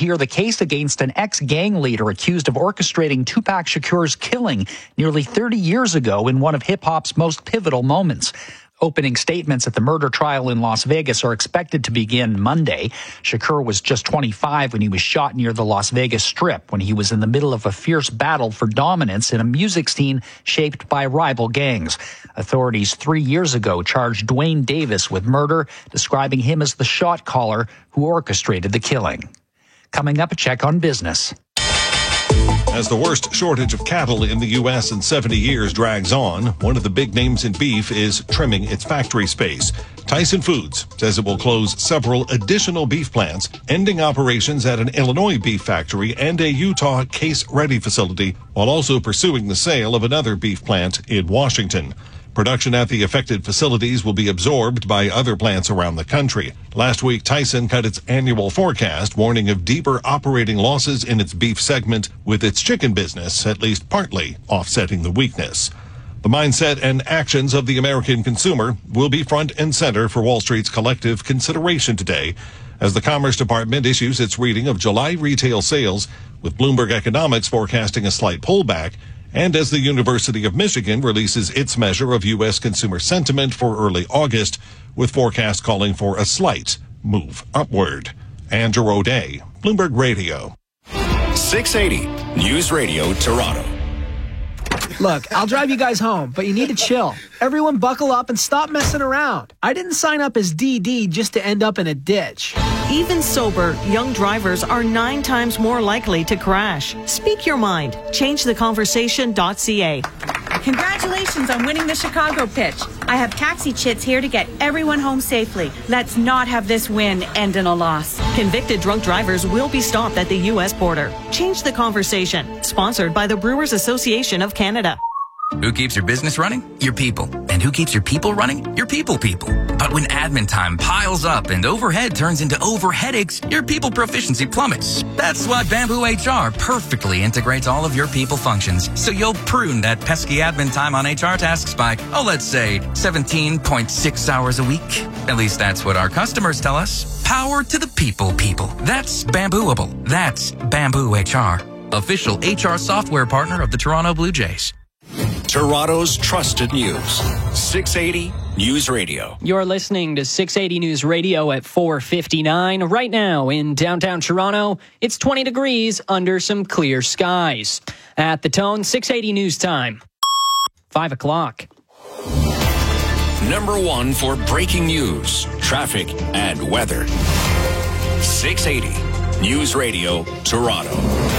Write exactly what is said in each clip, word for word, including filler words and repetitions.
hear the case against an ex-gang leader accused of orchestrating Tupac Shakur's killing nearly thirty years ago in one of hip-hop's most pivotal moments. Opening statements at the murder trial in Las Vegas are expected to begin Monday. Shakur was just twenty-five when he was shot near the Las Vegas Strip when he was in the middle of a fierce battle for dominance in a music scene shaped by rival gangs. Authorities three years ago charged Dwayne Davis with murder, describing him as the shot caller who orchestrated the killing. Coming up, a check on business. As the worst shortage of cattle in the U S in seventy years drags on, one of the big names in beef is trimming its factory space. Tyson Foods says it will close several additional beef plants, ending operations at an Illinois beef factory and a Utah case-ready facility, while also pursuing the sale of another beef plant in Washington. Production at the affected facilities will be absorbed by other plants around the country. Last week, Tyson cut its annual forecast, warning of deeper operating losses in its beef segment, with its chicken business at least partly offsetting the weakness. The mindset and actions of the American consumer will be front and center for Wall Street's collective consideration today, as the Commerce Department issues its reading of July retail sales, with Bloomberg Economics forecasting a slight pullback, and as the University of Michigan releases its measure of U S consumer sentiment for early August, with forecasts calling for a slight move upward. Andrew O'Day, Bloomberg Radio. six eighty News Radio Toronto. Look, I'll drive you guys home, but you need to chill. Everyone buckle up and stop messing around. I didn't sign up as D D just to end up in a ditch. Even sober, young drivers are nine times more likely to crash. Speak your mind. change the conversation dot c a. Congratulations on winning the Chicago pitch. I have taxi chits here to get everyone home safely. Let's not have this win end in a loss. Convicted drunk drivers will be stopped at the U S border. Change the conversation. Sponsored by the Brewers Association of Canada. Who keeps your business running? Your people. And who keeps your people running? Your people people. But when admin time piles up and overhead turns into over headaches, your people proficiency plummets. That's why Bamboo H R perfectly integrates all of your people functions, so you'll prune that pesky admin time on H R tasks by, oh, let's say, seventeen point six hours a week. At least that's what our customers tell us. Power to the people people. That's Bambooable. That's Bamboo H R. Official H R software partner of the Toronto Blue Jays. Toronto's trusted news. six eighty News Radio. You're listening to six eighty News Radio at four fifty-nine. Right now in downtown Toronto, it's twenty degrees under some clear skies. At the tone, six eighty News Time. five o'clock. Number one for breaking news, traffic, and weather. six eighty News Radio, Toronto.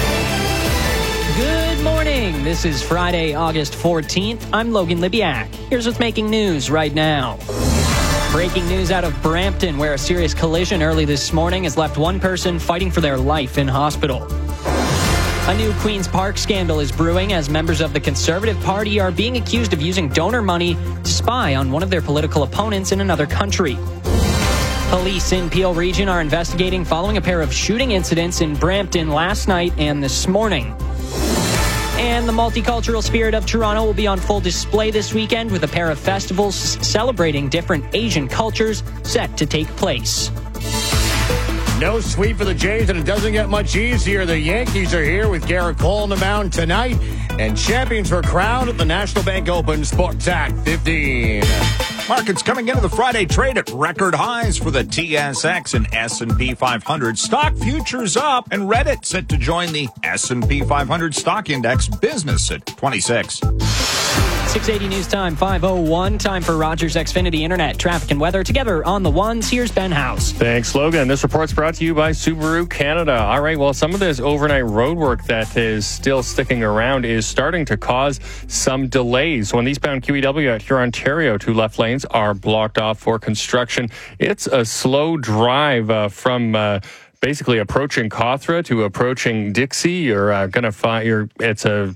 Good morning. This is Friday, August fourteenth. I'm Logan Libiak. Here's what's making news right now. Breaking news out of Brampton, where a serious collision early this morning has left one person fighting for their life in hospital. A new Queen's Park scandal is brewing as members of the Conservative Party are being accused of using donor money to spy on one of their political opponents in another country. Police in Peel Region are investigating following a pair of shooting incidents in Brampton last night and this morning. And the multicultural spirit of Toronto will be on full display this weekend with a pair of festivals celebrating different Asian cultures set to take place. No sweep for the Jays, and it doesn't get much easier. The Yankees are here with Garrett Cole on the mound tonight, and champions were crowned at the National Bank Open Sportac fifteen. Markets coming into the Friday trade at record highs for the T S X and S and P five hundred. Stock futures up, and Reddit set to join the S and P five hundred stock index. Business at twenty-six. six eighty News Time, five oh one. Time for Rogers Xfinity Internet, traffic and weather. Together on the ones, here's Ben House. Thanks, Logan. This report's brought to you by Subaru Canada. All right, well, some of this overnight road work that is still sticking around is starting to cause some delays. On eastbound Q E W at Huron, Ontario, two left lanes are blocked off for construction. It's a slow drive uh, from... Uh, basically approaching Cawthra to approaching Dixie. You're uh, going to find... You're, it's a...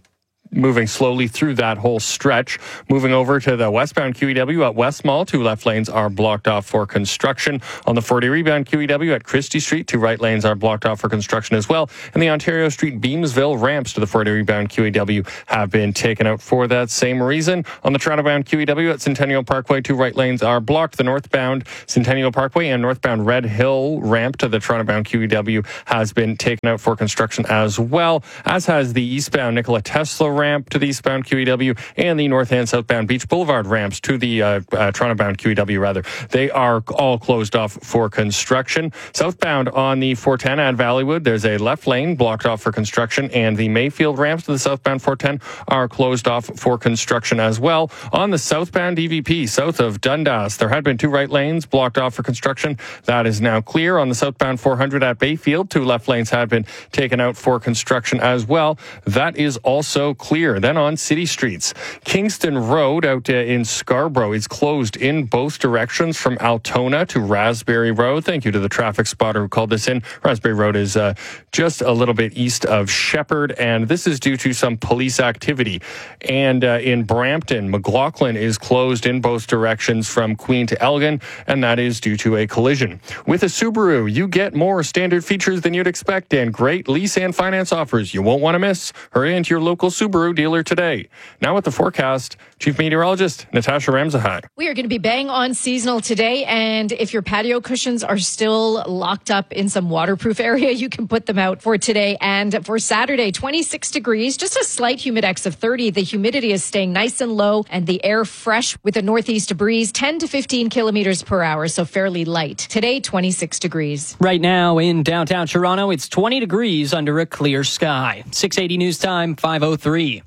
moving slowly through that whole stretch. Moving over to the westbound Q E W at West Mall, two left lanes are blocked off for construction. On the forty rebound Q E W at Christie Street, two right lanes are blocked off for construction as well. And the Ontario Street Beamsville ramps to the forty rebound Q E W have been taken out for that same reason. On the Toronto-bound Q E W at Centennial Parkway, two right lanes are blocked. The northbound Centennial Parkway and northbound Red Hill ramp to the Toronto-bound Q E W has been taken out for construction as well, as has the eastbound Nikola Tesla ramp to the eastbound Q E W and the north and southbound Beach Boulevard ramps to the uh, uh, Toronto-bound Q E W, rather. They are all closed off for construction. Southbound on the four ten at Valleywood, there's a left lane blocked off for construction, and the Mayfield ramps to the southbound four ten are closed off for construction as well. On the southbound D V P, south of Dundas, there had been two right lanes blocked off for construction. That is now clear. On the southbound four hundred at Bayfield, two left lanes had been taken out for construction as well. That is also clear. Then on city streets, Kingston Road out uh, in Scarborough is closed in both directions from Altona to Raspberry Road. Thank you to the traffic spotter who called this in. Raspberry Road is uh, just a little bit east of Shepherd, and this is due to some police activity. And uh, in Brampton, McLaughlin is closed in both directions from Queen to Elgin, and that is due to a collision. With a Subaru, you get more standard features than you'd expect and great lease and finance offers you won't want to miss. Hurry into your local Subaru dealer today. Now with the forecast, Chief Meteorologist Natasha Ramzahai. We are going to be bang on seasonal today, and if your patio cushions are still locked up in some waterproof area, you can put them out for today. And for Saturday, twenty-six degrees, just a slight humidex of thirty. The humidity is staying nice and low and the air fresh with a northeast breeze, ten to fifteen kilometers per hour, so fairly light. Today, twenty-six degrees. Right now in downtown Toronto, it's twenty degrees under a clear sky. six eighty News Time, five oh three.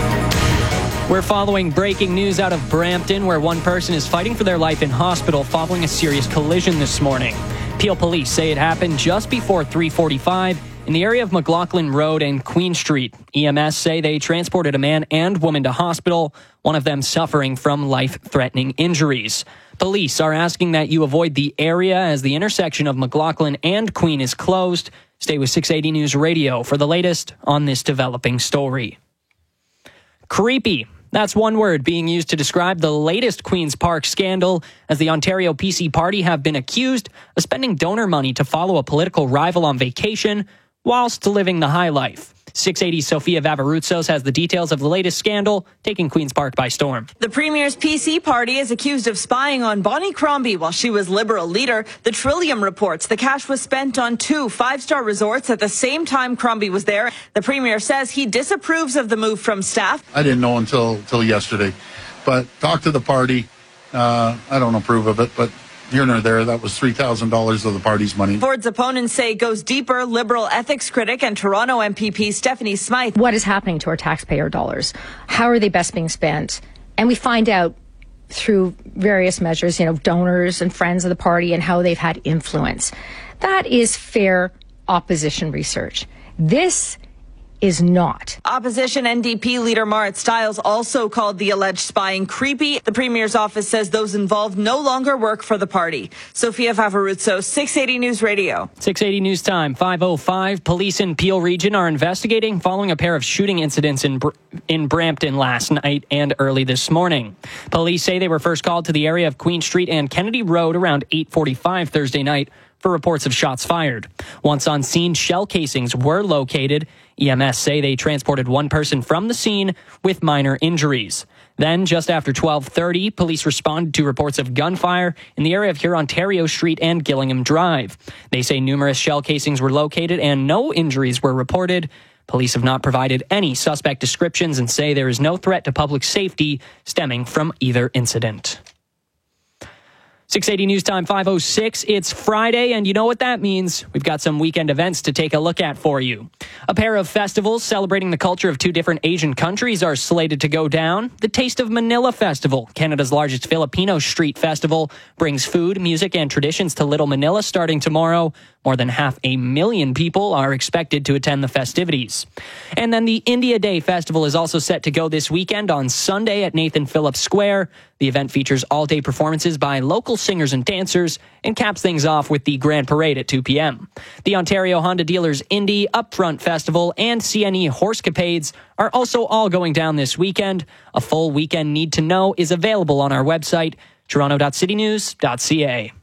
We're following breaking news out of Brampton, where one person is fighting for their life in hospital following a serious collision this morning. Peel police say it happened just before three forty-five in the area of McLaughlin Road and Queen Street. E M S say they transported a man and woman to hospital, one of them suffering from life-threatening injuries. Police are asking that you avoid the area as the intersection of McLaughlin and Queen is closed. Stay with six eighty News Radio for the latest on this developing story. Creepy. That's one word being used to describe the latest Queen's Park scandal, as the Ontario P C Party have been accused of spending donor money to follow a political rival on vacation whilst living the high life. six eighty Sophia Vavarutsos has the details of the latest scandal taking Queen's Park by storm. The Premier's P C Party is accused of spying on Bonnie Crombie while she was Liberal leader. The Trillium reports the cash was spent on two five-star resorts at the same time Crombie was there. The Premier says he disapproves of the move from staff. I didn't know until, until yesterday, but talk to the party. Uh, I don't approve of it, but here nor there, that was three thousand dollars of the party's money. Ford's opponents say it goes deeper. Liberal ethics critic and Toronto M P P Stephanie Smythe. What is happening to our taxpayer dollars? How are they best being spent? And we find out through various measures, you know, donors and friends of the party and how they've had influence. That is fair opposition research. This is not. Opposition N D P leader Marit Stiles also called the alleged spying creepy. The Premier's office says those involved no longer work for the party. Sophia Vavarutsos, six eighty News Radio. six eighty News Time, five oh five. Police in Peel Region are investigating following a pair of shooting incidents in Br- in Brampton last night and early this morning. Police say they were first called to the area of Queen Street and Kennedy Road around eight forty-five Thursday night for reports of shots fired. Once on scene, shell casings were located. E M S say they transported one person from the scene with minor injuries. Then, just after twelve thirty, police responded to reports of gunfire in the area of Hurontario Street and Gillingham Drive. They say numerous shell casings were located and no injuries were reported. Police have not provided any suspect descriptions and say there is no threat to public safety stemming from either incident. six eighty News Time, five oh six. It's Friday, and you know what that means. We've got some weekend events to take a look at for you. A pair of festivals celebrating the culture of two different Asian countries are slated to go down. The Taste of Manila Festival, Canada's largest Filipino street festival, brings food, music, and traditions to Little Manila starting tomorrow. More than half a million people are expected to attend the festivities. And then the India Day Festival is also set to go this weekend on Sunday at Nathan Phillips Square. The event features all-day performances by local singers and dancers and caps things off with the Grand Parade at two p.m. The Ontario Honda Dealers Indy Upfront Festival Festival and C N E Horsecapades are also all going down this weekend. A full weekend need to know is available on our website, toronto dot city news dot c a.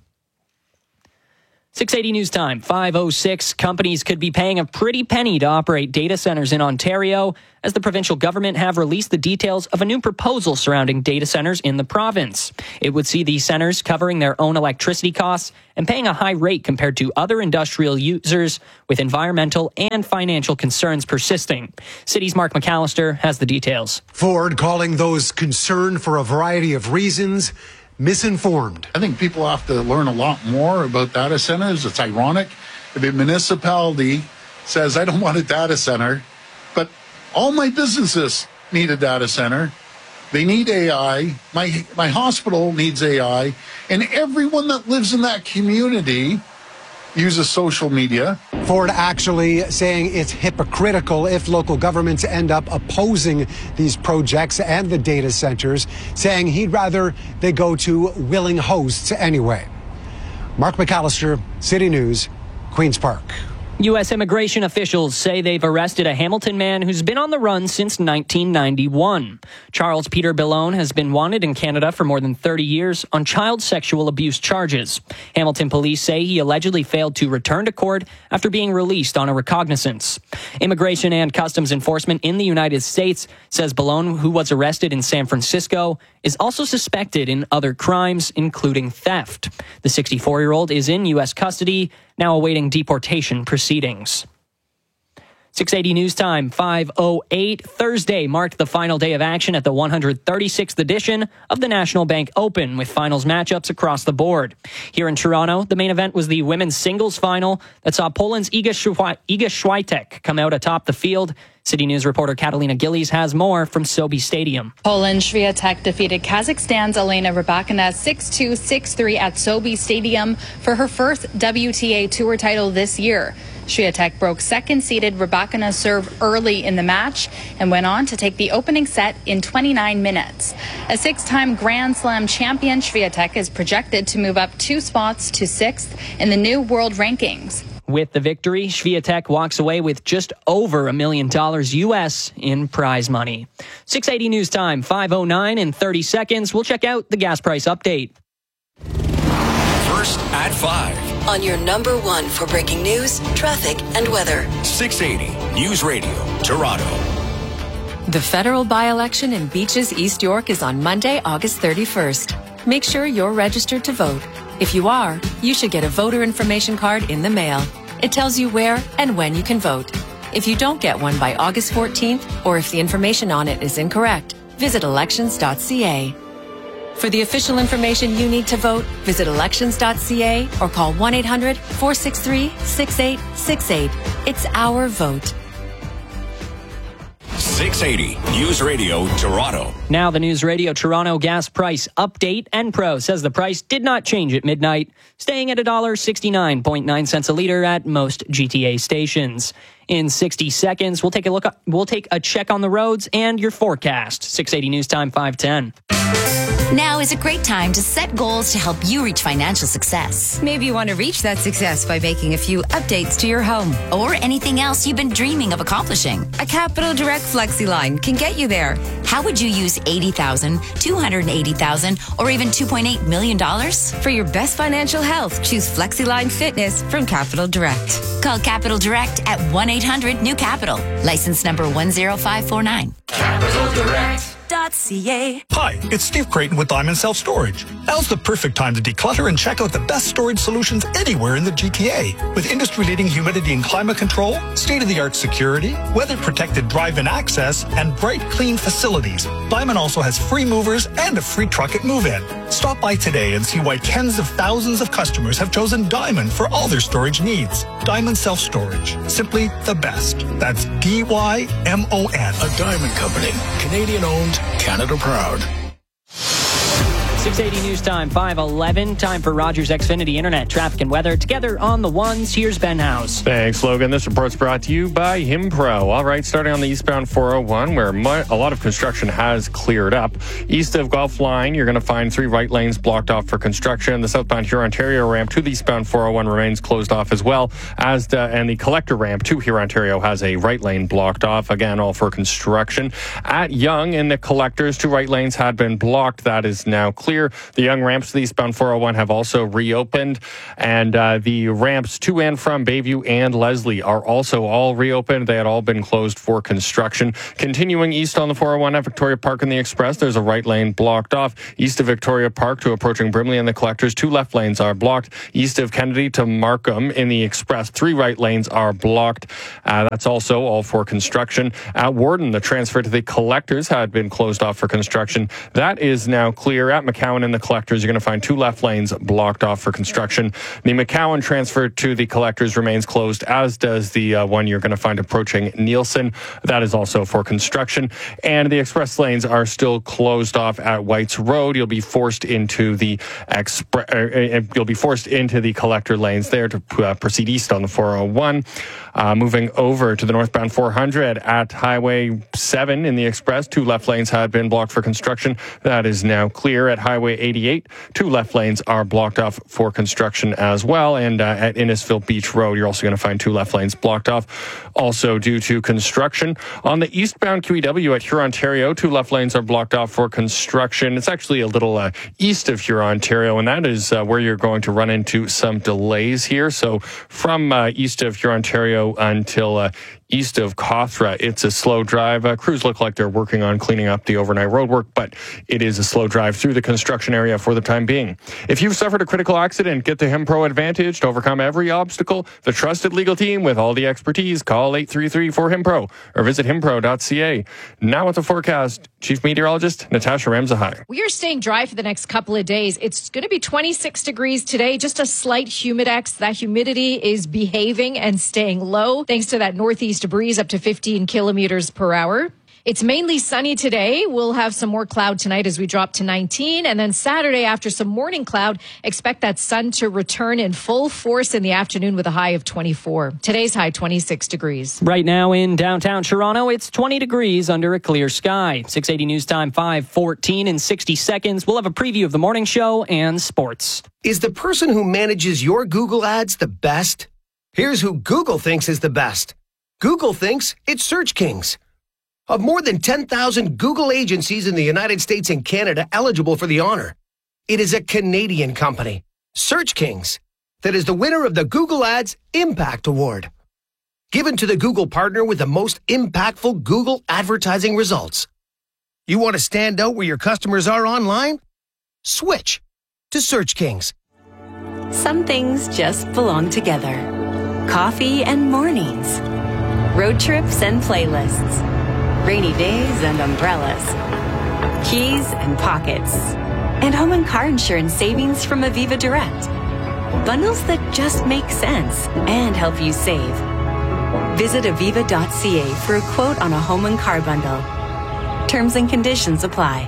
six eighty News Time, five oh six. Companies could be paying a pretty penny to operate data centers in Ontario as the provincial government have released the details of a new proposal surrounding data centers in the province. It would see these centers covering their own electricity costs and paying a high rate compared to other industrial users, with environmental and financial concerns persisting. City's Mark McAllister has the details. Ford calling those concerned for a variety of reasons misinformed. I think people have to learn a lot more about data centers. It's ironic. If a municipality says, I don't want a data center, but all my businesses need a data center. They need A I. My, my hospital needs A I. And everyone that lives in that community uses social media. Ford actually saying it's hypocritical if local governments end up opposing these projects and the data centers, saying he'd rather they go to willing hosts anyway. Mark McAllister, City News, Queen's Park. U S immigration officials say they've arrested a Hamilton man who's been on the run since nineteen ninety-one. Charles Peter Bellone has been wanted in Canada for more than thirty years on child sexual abuse charges. Hamilton police say he allegedly failed to return to court after being released on a recognizance. Immigration and Customs Enforcement in the United States says Bellone, who was arrested in San Francisco, is also suspected in other crimes, including theft. The sixty-four-year-old is in U S custody, now awaiting deportation proceedings. six eighty News Time, five oh eight. Thursday marked the final day of action at the one hundred thirty-sixth edition of the National Bank Open, with finals matchups across the board. Here in Toronto, the main event was the women's singles final that saw Poland's Iga Swiatek come out atop the field. City News reporter Catalina Gillies has more from Sobe Stadium. Poland's Swiatek defeated Kazakhstan's Elena Rybakina six two, six three at Sobe Stadium for her first W T A Tour title this year. Swiatek broke second-seeded Rybakina's serve early in the match and went on to take the opening set in twenty-nine minutes. A six-time Grand Slam champion, Swiatek is projected to move up two spots to sixth in the new world rankings. With the victory, Swiatek walks away with just over a million dollars U S in prize money. six eighty News Time, five oh nine in thirty seconds. We'll check out the gas price update. First at five. On your number one for breaking news, traffic, and weather. six eighty News Radio, Toronto. The federal by-election in Beaches, East York is on Monday, August thirty-first. Make sure you're registered to vote. If you are, you should get a voter information card in the mail. It tells you where and when you can vote. If you don't get one by August fourteenth, or if the information on it is incorrect, visit elections dot c a. For the official information you need to vote, visit elections dot c a or call one eight hundred, four six three, six eight six eight. It's our vote. six eighty News Radio, Toronto. Now the News Radio Toronto gas price update. Enpro says the price did not change at midnight, staying at one dollar sixty-nine point nine cents a liter at most G T A stations. In sixty seconds, we'll take a look. We'll take a check on the roads and your forecast. six eighty News Time, five ten. Now is a great time to set goals to help you reach financial success. Maybe you want to reach that success by making a few updates to your home. Or anything else you've been dreaming of accomplishing. A Capital Direct Flexi line can get you there. How would you use eighty thousand dollars, two hundred eighty thousand dollars, or even two point eight million dollars? For your best financial health, choose FlexiLine Fitness from Capital Direct. Call Capital Direct at one eight hundred new capital. License number one zero five four nine. Capital Direct. .ca. Hi, it's Steve Creighton with Diamond Self Storage. Now's the perfect time to declutter and check out the best storage solutions anywhere in the G T A. With industry-leading humidity and climate control, state-of-the-art security, weather-protected drive-in access, and bright, clean facilities, Diamond also has free movers and a free truck at move-in. Stop by today and see why tens of thousands of customers have chosen Diamond for all their storage needs. Diamond Self Storage. Simply the best. That's D Y M O N. A Diamond Company. Canadian-owned, Canada proud. six eighty News Time, five eleven. Time for Rogers Xfinity Internet traffic and weather. Together on the ones, here's Ben House. Thanks, Logan. This report's brought to you by Himpro. All right, starting on the eastbound four oh one, where mu- a lot of construction has cleared up. East of Gulf Line, you're going to find three right lanes blocked off for construction. The southbound Huron-Ontario ramp to the eastbound four oh one remains closed off as well, as the, and the collector ramp to Huron-Ontario has a right lane blocked off. Again, all for construction. At Yonge, in the collectors, two right lanes had been blocked. That is now clear. The Yonge ramps to the eastbound four oh one have also reopened, and uh, the ramps to and from Bayview and Leslie are also all reopened. They had all been closed for construction. Continuing east on the four oh one at Victoria Park and the Express, there's a right lane blocked off. East of Victoria Park to approaching Brimley and the collectors, two left lanes are blocked. East of Kennedy to Markham in the Express, three right lanes are blocked. Uh, that's also all for construction. At Warden, the transfer to the collectors had been closed off for construction. That is now clear. At McCowan and the collectors, you're going to find two left lanes blocked off for construction. The McCowan transfer to the collectors remains closed, as does the uh, one you're going to find approaching Nielsen. That is also for construction. And the express lanes are still closed off at White's Road. You'll be forced into the expre- uh, you'll be forced into the collector lanes there to uh, proceed east on the four oh one. Uh, moving over to the northbound four hundred at Highway seven in the Express, two left lanes had been blocked for construction. That is now clear. At Highway eighty-eight, two left lanes are blocked off for construction as well. And uh, at Innisfil Beach Road, you're also going to find two left lanes blocked off, also due to construction. On the eastbound Q E W at Huron-Ontario, two left lanes are blocked off for construction. It's actually a little uh, east of Huron-Ontario, and that is uh, where you're going to run into some delays here. So from uh, east of Huron-Ontario until uh, east of Cawthra, it's a slow drive. Uh, crews look like they're working on cleaning up the overnight roadwork, but it is a slow drive through the construction area for the time being. If you've suffered a critical accident, get the Himpro Advantage to overcome every obstacle. The trusted legal team with all the expertise. Call eight three three four Himpro or visit himpro dot c a. Now with the forecast, Chief Meteorologist Natasha Ramzahai. We are staying dry for the next couple of days. It's going to be twenty-six degrees today, just a slight humidex. That humidity is behaving and staying low thanks to that northeast breeze up to fifteen kilometers per hour. It's mainly sunny today. We'll have some more cloud tonight as we drop to nineteen. And then Saturday, after some morning cloud, expect that sun to return in full force in the afternoon with a high of twenty-four. Today's high, twenty-six degrees. Right now in downtown Toronto, it's twenty degrees under a clear sky. six eighty News Time, five fourteen. In sixty seconds, we'll have a preview of the morning show and sports. Is the person who manages your Google ads the best? Here's who Google thinks is the best. Google thinks it's Search Kings. Of more than ten thousand Google agencies in the United States and Canada eligible for the honor, it is a Canadian company, Search Kings, that is the winner of the Google Ads Impact Award, given to the Google partner with the most impactful Google advertising results. You want to stand out where your customers are online? Switch to Search Kings. Some things just belong together. Coffee and mornings. Road trips and playlists. Rainy days and umbrellas. Keys and pockets. And home and car insurance savings from Aviva Direct. Bundles that just make sense and help you save. Visit aviva dot c a for a quote on a home and car bundle. Terms and conditions apply.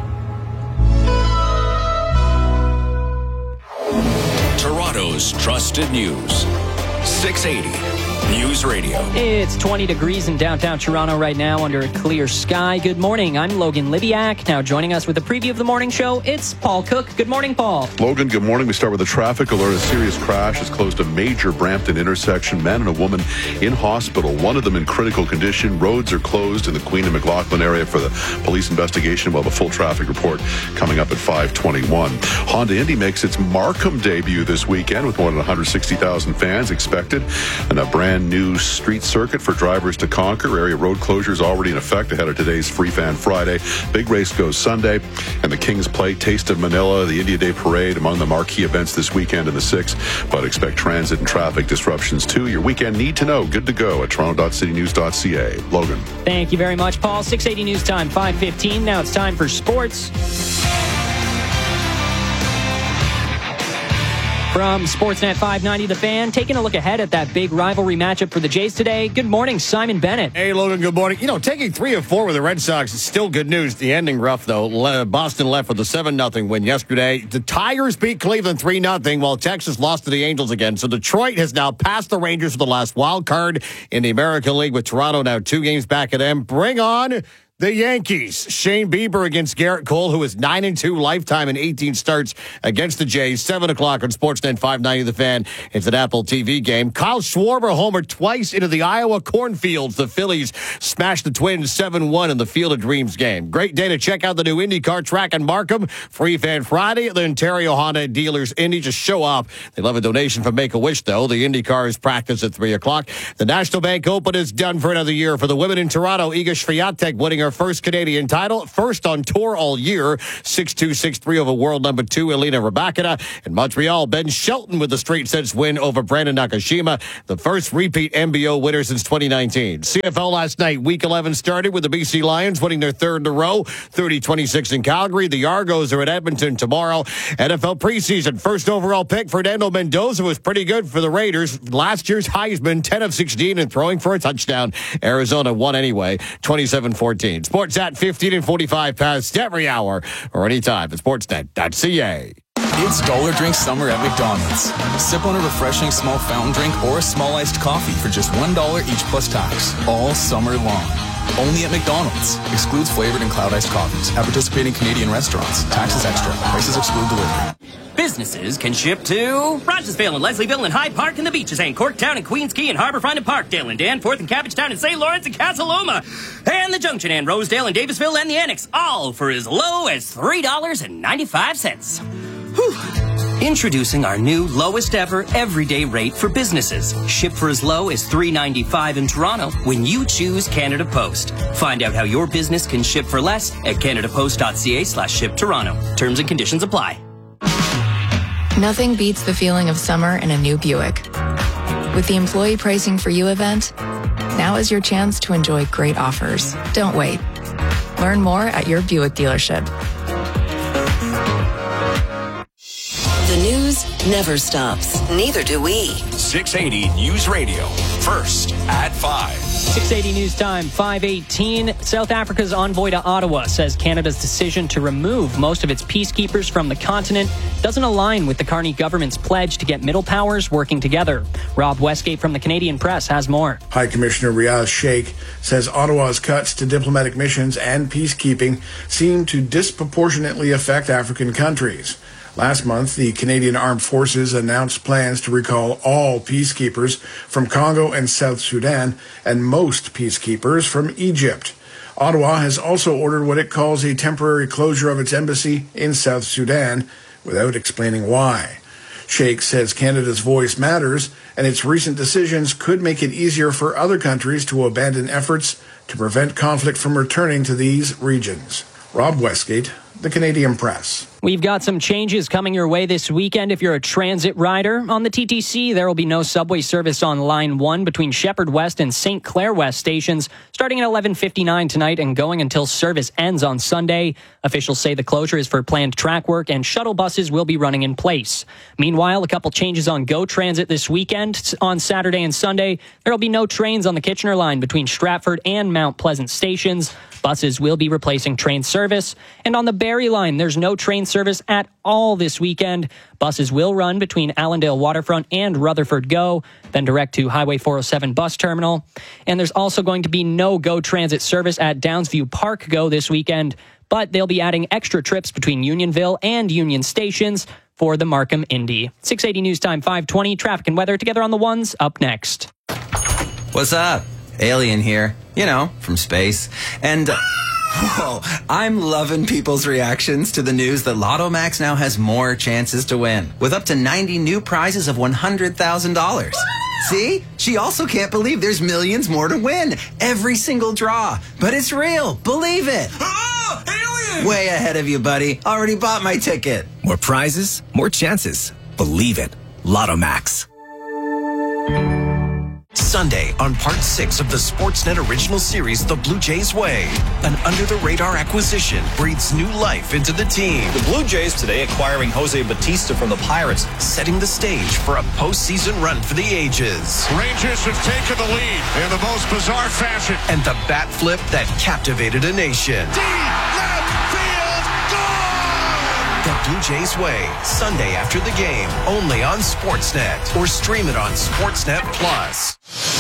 Toronto's trusted news. six eighty News Radio. It's twenty degrees in downtown Toronto right now under a clear sky. Good morning. I'm Logan Libiak. Now joining us with a preview of the morning show, it's Paul Cook. Good morning, Paul. Logan, good morning. We start with a traffic alert. A serious crash has closed a major Brampton intersection. Man and a woman in hospital, one of them in critical condition. Roads are closed in the Queen and McLaughlin area for the police investigation. We'll have a full traffic report coming up at five twenty-one. Honda Indy makes its Markham debut this weekend with more than one hundred sixty thousand fans expected, and a brand new street circuit for drivers to conquer. Area road closures already in effect ahead of today's Free Fan Friday. Big race goes Sunday, and the King's Plate, Taste of Manila, the India Day Parade among the marquee events this weekend in the sixth. But expect transit and traffic disruptions too. Your weekend need to know. Good to go at toronto dot city news dot c a. Logan. Thank you very much, Paul. six eighty News Time, five fifteen. Now it's time for sports. From Sportsnet five ninety The Fan, taking a look ahead at that big rivalry matchup for the Jays today. Good morning, Simon Bennett. Hey, Logan, good morning. You know, taking three of four with the Red Sox is still good news. The ending rough, though. Le- Boston left with a seven nothing win yesterday. The Tigers beat Cleveland three nothing, while Texas lost to the Angels again. So Detroit has now passed the Rangers for the last wild card in the American League, with Toronto now two games back of them. Bring on the Yankees. Shane Bieber against Garrett Cole, who is nine and two lifetime in eighteen starts against the Jays. seven o'clock on Sportsnet five ninety The Fan. It's an Apple T V game. Kyle Schwarber homered twice into the Iowa cornfields. The Phillies smashed the Twins seven one in the Field of Dreams game. Great day to check out the new IndyCar track in Markham. Free Fan Friday at the Ontario Honda Dealers Indy. Just show up. They love a donation from Make-A-Wish, though. The IndyCar is practice at three o'clock. The National Bank Open is done for another year. For the women in Toronto, Iga Swiatek winning her first Canadian title, first on tour all year, six two, six three over world number two, Elena Rybakina. In Montreal, Ben Shelton with a straight sets win over Brandon Nakashima, the first repeat N B O winner since twenty nineteen. C F L last night, week eleven started with the B C Lions winning their third in a row, thirty twenty-six in Calgary. The Argos are at Edmonton tomorrow. N F L preseason, first overall pick, Fernando Mendoza was pretty good for the Raiders. Last year's Heisman, ten of sixteen and throwing for a touchdown. Arizona won anyway, twenty-seven fourteen. Sports at fifteen and forty-five past every hour or anytime at sportsnet dot c a. It's Dollar Drink Summer at McDonald's. Sip on a refreshing small fountain drink or a small iced coffee for just one dollar each plus tax, all summer long. Only at McDonald's. Excludes flavored and cloud iced coffees. At participating Canadian restaurants. Taxes extra. Prices exclude delivery. Businesses can ship to Rogersville and Leslieville and Hyde Park and the Beaches and Corktown and Queens Quay and Harbourfront and Parkdale and Danforth and Cabbagetown and Saint Lawrence and Casa Loma and the Junction and Rosedale and Davisville and the Annex, all for as low as three dollars and ninety-five cents. Whew. Introducing our new lowest ever everyday rate for businesses. Ship for as low as three dollars and ninety-five cents in Toronto when you choose Canada Post. Find out how your business can ship for less at canadapost.ca slash ship Toronto. Terms and conditions apply. Nothing beats the feeling of summer in a new Buick. With the Employee Pricing for You event, now is your chance to enjoy great offers. Don't wait. Learn more at your Buick dealership. The news never stops. Neither do we. six eighty News Radio. First at five. six eighty News Time, five eighteen. South Africa's envoy to Ottawa says Canada's decision to remove most of its peacekeepers from the continent doesn't align with the Carney government's pledge to get middle powers working together. Rob Westgate from the Canadian Press has more. High Commissioner Riaz Sheikh says Ottawa's cuts to diplomatic missions and peacekeeping seem to disproportionately affect African countries. Last month, the Canadian Armed Forces announced plans to recall all peacekeepers from Congo and South Sudan and most peacekeepers from Egypt. Ottawa has also ordered what it calls a temporary closure of its embassy in South Sudan without explaining why. Sheikh says Canada's voice matters, and its recent decisions could make it easier for other countries to abandon efforts to prevent conflict from returning to these regions. Rob Westgate, The Canadian Press. We've got some changes coming your way this weekend if you're a transit rider. On the T T C, there will be no subway service on Line one between Shepherd West and Saint Clair West stations starting at eleven fifty-nine tonight and going until service ends on Sunday. Officials say the closure is for planned track work and shuttle buses will be running in place. Meanwhile, a couple changes on GO Transit this weekend. On Saturday and Sunday, there will be no trains on the Kitchener Line between Stratford and Mount Pleasant stations. Buses will be replacing train service. And on the Barrie Line, there's no train service at all this weekend. Buses will run between Allendale Waterfront and Rutherford GO, then direct to Highway four oh seven bus terminal. And there's also going to be no GO Transit service at Downsview Park GO this weekend, but they'll be adding extra trips between Unionville and Union stations for the Markham Indy. six eighty News Time, five twenty, traffic and weather together on the ones, up next. What's up? Alien here, you know, from space. And, uh, whoa, I'm loving people's reactions to the news that Lotto Max now has more chances to win, with up to ninety new prizes of one hundred thousand dollars. See? She also can't believe there's millions more to win. Every single draw. But it's real. Believe it. Oh, alien! Way ahead of you, buddy. Already bought my ticket. More prizes, more chances. Believe it. Lotto Max. Sunday on part six of the Sportsnet original series, The Blue Jays Way. An under-the-radar acquisition breathes new life into the team. The Blue Jays today acquiring Jose Bautista from the Pirates, setting the stage for a postseason run for the ages. Rangers have taken the lead in the most bizarre fashion. And the bat flip that captivated a nation. Deep left field, gone! The Blue Jays Way, Sunday after the game, only on Sportsnet, or stream it on Sportsnet Plus.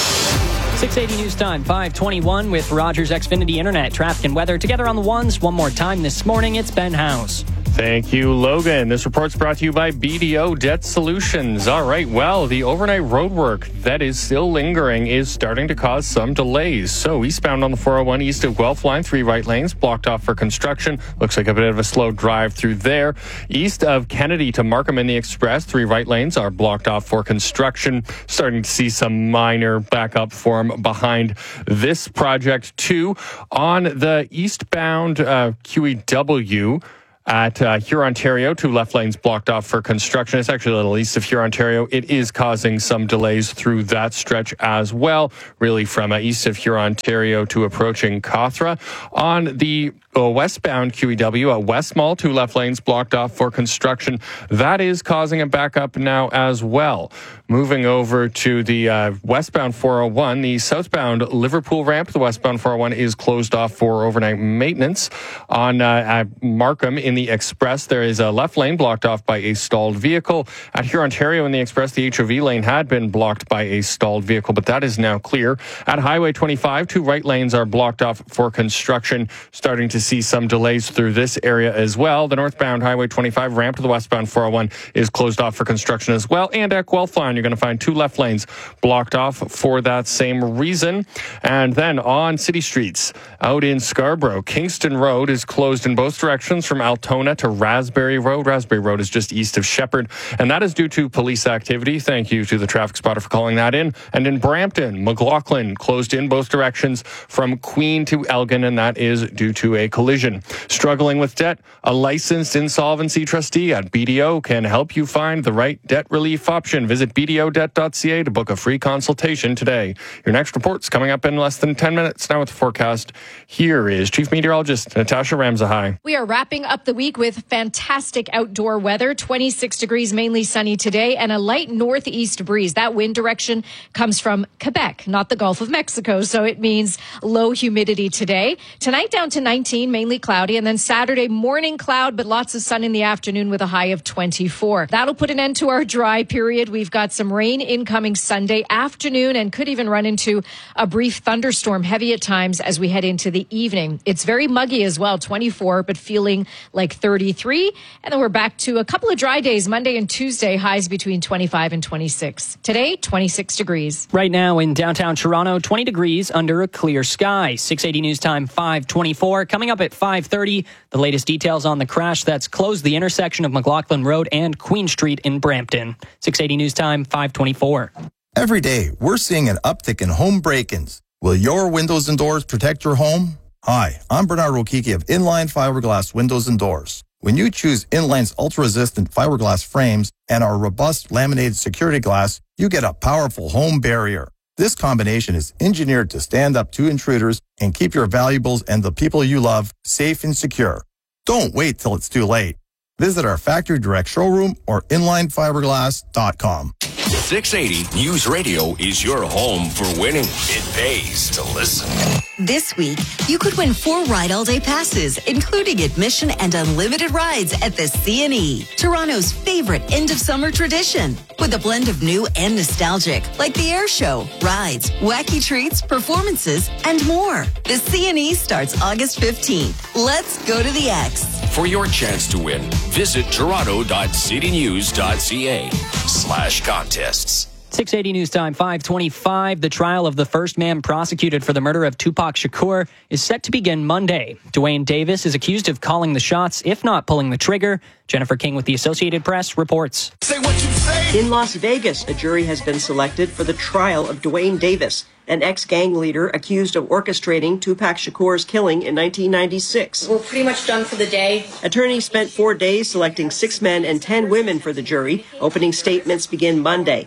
six eighty News Time, five twenty-one with Rogers Xfinity Internet, traffic and weather. Together on the ones, one more time this morning, it's Ben House. Thank you, Logan. This report's brought to you by B D O Debt Solutions. All right, well, the overnight road work that is still lingering is starting to cause some delays. So eastbound on the four oh one east of Guelph Line, three right lanes blocked off for construction. Looks like a bit of a slow drive through there. East of Kennedy to Markham in the Express, three right lanes are blocked off for construction. Starting to see some minor backup form behind this project, too. On the eastbound uh, Q E W, at uh, Hurontario, two left lanes blocked off for construction. It's actually a little east of Hurontario. It is causing some delays through that stretch as well, really from uh, east of Hurontario to approaching Cawthra. On the uh, westbound Q E W, at West Mall, two left lanes blocked off for construction. That is causing a backup now as well. Moving over to the uh, westbound four oh one, the southbound Liverpool ramp, the westbound four oh one is closed off for overnight maintenance. On uh, at Markham in the Express, there is a left lane blocked off by a stalled vehicle. At Hurontario in the Express, the H O V lane had been blocked by a stalled vehicle, but that is now clear. At Highway twenty-five, two right lanes are blocked off for construction. Starting to see some delays through this area as well. The northbound Highway twenty-five ramp to the westbound four oh one is closed off for construction as well. And at Guelph Line, you're going to find two left lanes blocked off for that same reason. And then on city streets out in Scarborough, Kingston Road is closed in both directions from Altona to Raspberry Road. Raspberry Road is just east of Shepherd, and that is due to police activity. Thank you to the traffic spotter for calling that in. And in Brampton, McLaughlin closed in both directions from Queen to Elgin, and that is due to a collision. Struggling with debt? A licensed insolvency trustee at B D O can help you find the right debt relief option. Visit b d o debt dot c a to book a free consultation today. Your next report's coming up in less than ten minutes. Now with the forecast, here is Chief Meteorologist Natasha Ramzahai. We are wrapping up the week with fantastic outdoor weather. twenty-six degrees, mainly sunny today, and a light northeast breeze. That wind direction comes from Quebec, not the Gulf of Mexico, so it means low humidity today. Tonight down to nineteen, mainly cloudy, and then Saturday morning cloud, but lots of sun in the afternoon with a high of twenty-four. That'll put an end to our dry period. We've got some rain incoming Sunday afternoon and could even run into a brief thunderstorm, heavy at times as we head into the evening. It's very muggy as well, twenty-four, but feeling like thirty-three. And then we're back to a couple of dry days, Monday and Tuesday, highs between twenty-five and twenty-six. Today, twenty-six degrees. Right now in downtown Toronto, twenty degrees under a clear sky. six eighty News Time, five twenty-four. Coming up at five thirty, the latest details on the crash that's closed the intersection of McLaughlin Road and Queen Street in Brampton. six eighty News Time, five twenty-four. Every day, we're seeing an uptick in home break-ins. Will your windows and doors protect your home? Hi, I'm Bernard Rokiki of Inline Fiberglass Windows and Doors. When you choose Inline's ultra-resistant fiberglass frames and our robust laminated security glass, you get a powerful home barrier. This combination is engineered to stand up to intruders and keep your valuables and the people you love safe and secure. Don't wait till it's too late. Visit our factory direct showroom or inline fiberglass dot com. six eighty News Radio is your home for winning. It pays to listen. This week, you could win four Ride All Day passes, including admission and unlimited rides at the C and E, Toronto's favorite end-of-summer tradition. With a blend of new and nostalgic, like the air show, rides, wacky treats, performances, and more. The C and E starts August fifteenth. Let's go to the X. For your chance to win, visit toronto dot city news dot c a slash contests. six eighty News Time, five twenty-five. The trial of the first man prosecuted for the murder of Tupac Shakur is set to begin Monday. Dwayne Davis is accused of calling the shots, if not pulling the trigger. Jennifer King with the Associated Press reports. Say what you say. In Las Vegas, a jury has been selected for the trial of Dwayne Davis, an ex-gang leader accused of orchestrating Tupac Shakur's killing in nineteen ninety-six. We're pretty much done for the day. Attorneys spent four days selecting six men and ten women for the jury. Opening statements begin Monday.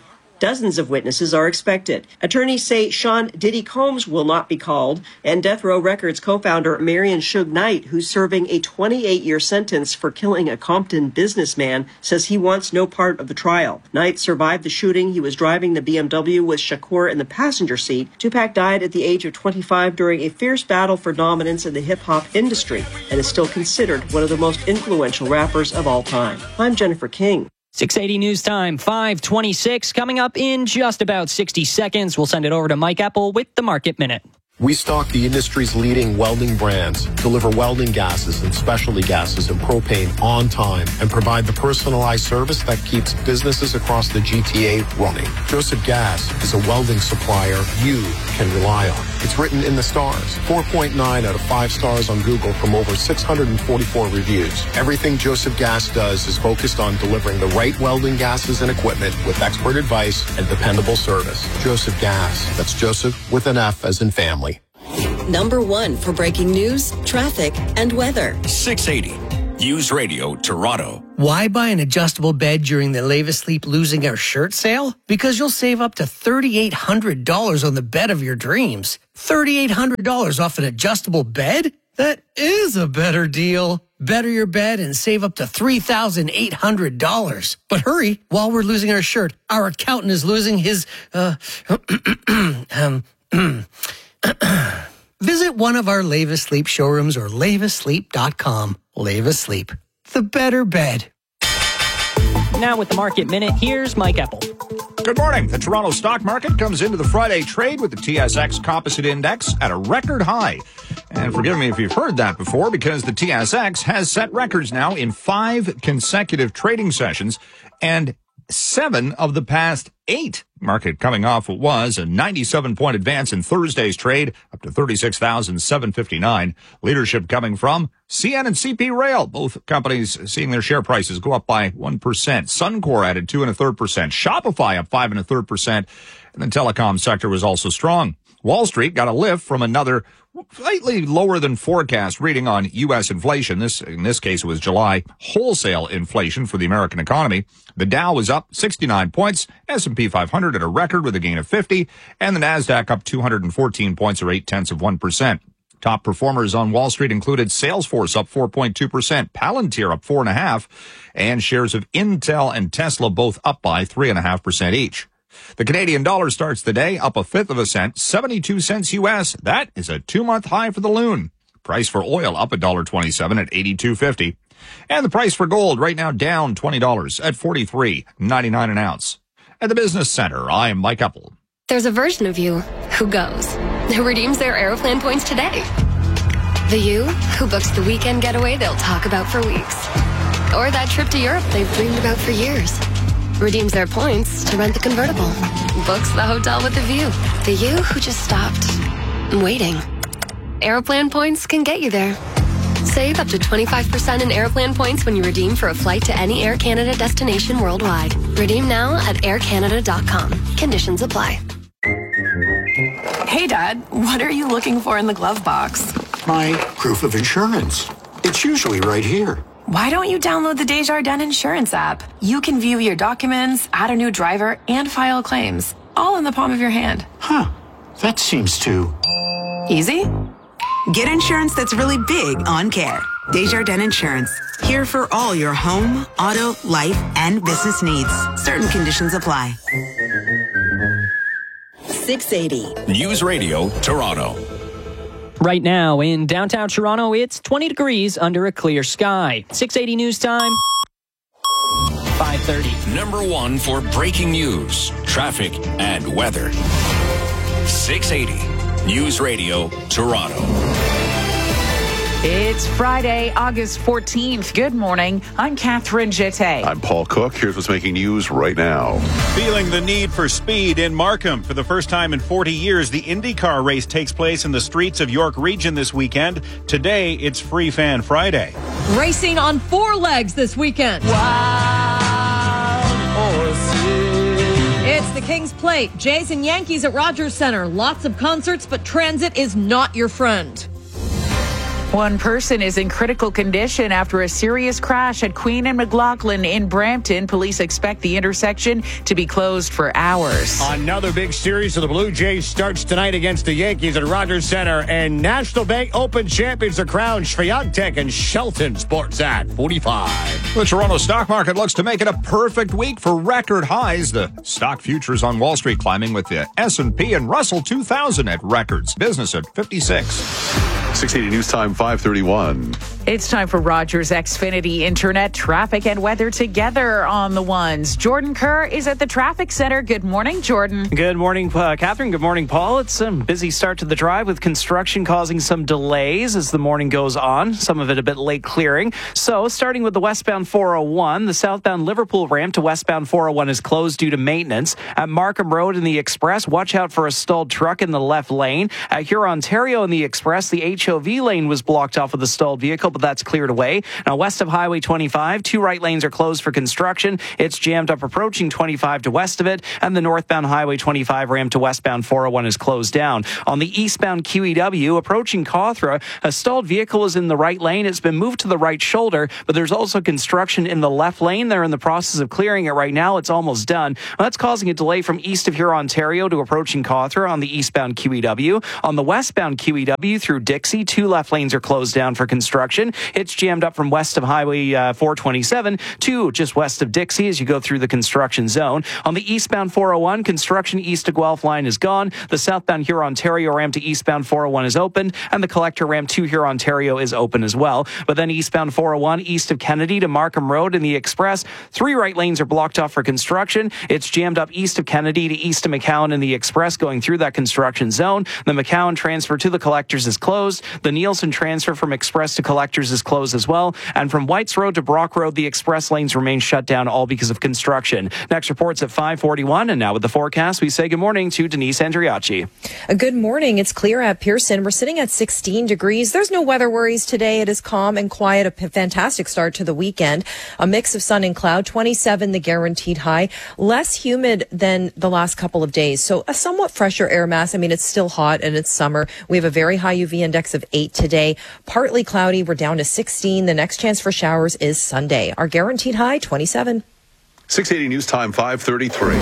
Dozens of witnesses are expected. Attorneys say Sean Diddy Combs will not be called, and Death Row Records co-founder Marion Suge Knight, who's serving a twenty-eight year sentence for killing a Compton businessman, says he wants no part of the trial. Knight survived the shooting. He was driving the B M W with Shakur in the passenger seat. Tupac died at the age of twenty-five during a fierce battle for dominance in the hip-hop industry and is still considered one of the most influential rappers of all time. I'm Jennifer King. six eighty News Time, five twenty-six. Coming up in just about sixty seconds. We'll send it over to Mike Epple with the Market Minute. We stock the industry's leading welding brands, deliver welding gases and specialty gases and propane on time, and provide the personalized service that keeps businesses across the G T A running. Joseph Gas is a welding supplier you can rely on. It's written in the stars. four point nine out of five stars on Google from over six hundred forty-four reviews. Everything Joseph Gas does is focused on delivering the right welding gases and equipment with expert advice and dependable service. Joseph Gas. That's Joseph with an F as in family. Number one for breaking news, traffic, and weather. six eighty News Radio Toronto. Why buy an adjustable bed during the Lave Asleep Losing Our Shirt sale? Because you'll save up to three thousand eight hundred dollars on the bed of your dreams. three thousand eight hundred dollars off an adjustable bed? That is a better deal. Better your bed and save up to three thousand eight hundred dollars. But hurry, while we're losing our shirt, our accountant is losing his, uh, um, Visit one of our Lave Asleep showrooms or lave asleep dot com. Lave Asleep, the better bed. Now with the Market Minute, here's Mike Epple. Good morning. The Toronto stock market comes into the Friday trade with the T S X Composite Index at a record high. And forgive me if you've heard that before, because the T S X has set records now in five consecutive trading sessions and seven of the past eight. Market coming off what was a ninety-seven point advance in Thursday's trade up to thirty-six thousand seven hundred fifty-nine. Leadership coming from C N and C P Rail, both companies seeing their share prices go up by one percent. Suncor added two and a third percent. Shopify up five and a third percent. And the telecom sector was also strong. Wall Street got a lift from another slightly lower than forecast reading on U S inflation. This, in this case, it was July wholesale inflation for the American economy. The Dow was up sixty-nine points, S and P five hundred at a record with a gain of fifty, and the Nasdaq up two hundred fourteen points or eight tenths of one percent. Top performers on Wall Street included Salesforce up four point two percent, Palantir up four point five percent, and shares of Intel and Tesla both up by three point five percent each. The Canadian dollar starts the day up a fifth of a cent, seventy-two cents U S. That is a two-month high for the loon. Price for oil up one dollar twenty-seven at eighty-two fifty. And the price for gold right now down twenty dollars at forty-three ninety-nine an ounce. At the Business Center, I am Mike Epple. There's a version of you who goes, who redeems their Aeroplan points today. The you who books the weekend getaway they'll talk about for weeks. Or that trip to Europe they've dreamed about for years. Redeems their points to rent the convertible. Books the hotel with the view. The you who just stopped waiting. Aeroplan points can get you there. Save up to twenty-five percent in Aeroplan points when you redeem for a flight to any Air Canada destination worldwide. Redeem now at air canada dot com. Conditions apply. Hey, Dad, what are you looking for in the glove box? My proof of insurance. It's usually right here. Why don't you download the Desjardins Insurance app? You can view your documents, add a new driver, and file claims, all in the palm of your hand. Huh. That seems too... easy? Get insurance that's really big on care. Desjardins Insurance. Here for all your home, auto, life, and business needs. Certain conditions apply. six eighty News Radio Toronto. Right now in downtown Toronto, it's twenty degrees under a clear sky. six eighty News Time, five thirty. Number one for breaking news, traffic, and weather. six eighty News Radio Toronto. It's Friday, August fourteenth. Good morning. I'm Catherine Jete. I'm Paul Cook. Here's what's making news right now. Feeling the need for speed in Markham. For the first time in forty years, the IndyCar race takes place in the streets of York Region this weekend. Today, it's Free Fan Friday. Racing on four legs this weekend. It's the King's Plate. Jays and Yankees at Rogers Center. Lots of concerts, but transit is not your friend. One person is in critical condition after a serious crash at Queen and McLaughlin in Brampton. Police expect the intersection to be closed for hours. Another big series of the Blue Jays starts tonight against the Yankees at Rogers Center, and National Bank Open champions are crowned Swiatek and Shelton. Sports at forty-five. The Toronto stock market looks to make it a perfect week for record highs. The stock futures on Wall Street climbing with the S and P and Russell two thousand at records. Business at fifty-six. six eighty News Time, five thirty-one. It's time for Rogers Xfinity Internet traffic and weather together on the ones. Jordan Kerr is at the traffic center. Good morning, Jordan. Good morning, uh, Catherine. Good morning, Paul. It's a busy start to the drive with construction causing some delays as the morning goes on. Some of it a bit late clearing. So starting with the westbound four oh one, the southbound Liverpool ramp to westbound four oh one is closed due to maintenance. At Markham Road in the Express, watch out for a stalled truck in the left lane. At Huron, Ontario in the Express, the H O V lane was blocked off with a stalled vehicle, but that's cleared away. Now, west of Highway twenty-five, two right lanes are closed for construction. It's jammed up approaching twenty-five to west of it, and the northbound Highway twenty-five ramp to westbound four oh one is closed down. On the eastbound Q E W, approaching Cawthra, a stalled vehicle is in the right lane. It's been moved to the right shoulder, but there's also construction in the left lane. They're in the process of clearing it right now. It's almost done. Well, that's causing a delay from east of Huron, Ontario to approaching Cawthra on the eastbound Q E W. On the westbound Q E W through Dixie, two left lanes are closed down for construction. It's jammed up from west of Highway uh, four twenty-seven to just west of Dixie as you go through the construction zone. On the eastbound four oh one, construction east of Guelph line is gone. The southbound Huron, Ontario ramp to eastbound four oh one is opened, and the collector ramp to Huron, Ontario is open as well. But then eastbound four oh one, east of Kennedy to Markham Road in the Express, three right lanes are blocked off for construction. It's jammed up east of Kennedy to east of McCowan in the Express going through that construction zone. The McCowan transfer to the collectors is closed. The Nielsen transfer from Express to collectors is closed as well. And from Whites Road to Brock Road, the express lanes remain shut down, all because of construction. Next report's at five forty-one. And now with the forecast, we say good morning to Denise Andriacci. Good morning. It's clear at Pearson. We're sitting at sixteen degrees. There's no weather worries today. It is calm and quiet. A p- fantastic start to the weekend. A mix of sun and cloud. twenty-seven, the guaranteed high. Less humid than the last couple of days. So a somewhat fresher air mass. I mean, it's still hot and it's summer. We have a very high U V index of eight today. Partly cloudy. We're down to sixteen. The next chance for showers is Sunday. Our guaranteed high, twenty-seven. six eighty News Time, five thirty-three.